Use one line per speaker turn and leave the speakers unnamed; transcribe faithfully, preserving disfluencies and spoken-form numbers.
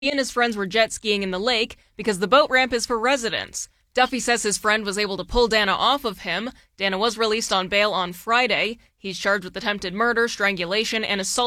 He and his friends were jet skiing in the lake because the boat ramp is for residents. Duffy says his friend was able to pull Dana off of him. Dana was released on bail on Friday. He's charged with attempted murder, strangulation, and assault.